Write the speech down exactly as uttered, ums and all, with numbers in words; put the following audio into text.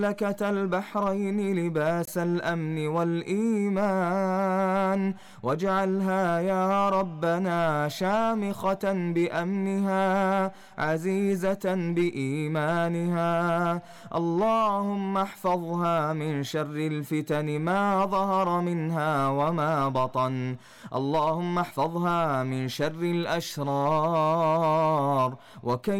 مملكة البحرين لباس الأمن والإيمان، واجعلها يا ربنا شامخة بأمنها عزيزة بإيمانها. اللهم احفظها من شر الفتن ما ظهر منها وما بطن. اللهم احفظها من شر الأشرار وكيد